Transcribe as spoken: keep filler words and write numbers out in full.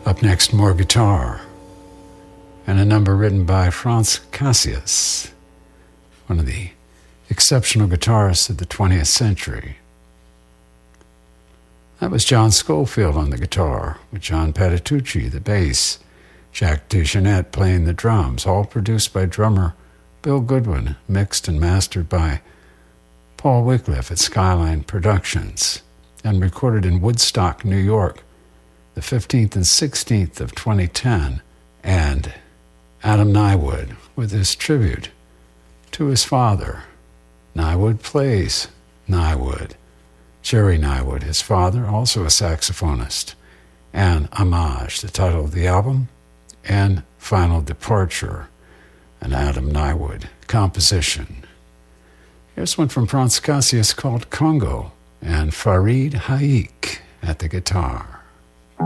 Up next, more guitar, and a number written by Franz Cassius, one of the exceptional guitarists of the twentieth century. That was John Scofield on the guitar, with John Patitucci, the bass, Jack DeJohnette playing the drums, all produced by drummer Bill Goodwin, mixed and mastered by Paul Wycliffe at Skyline Productions, and recorded in Woodstock, New York, the fifteenth and sixteenth of twenty ten, and Adam Nywood with his tribute to his father. Nywood plays Nywood. Jerry Nywood, his father, also a saxophonist, and Homage, the title of the album, and Final Departure, an Adam Nywood composition. Here's one from Franz Cassius called Congo, and Farid Haik at the guitar.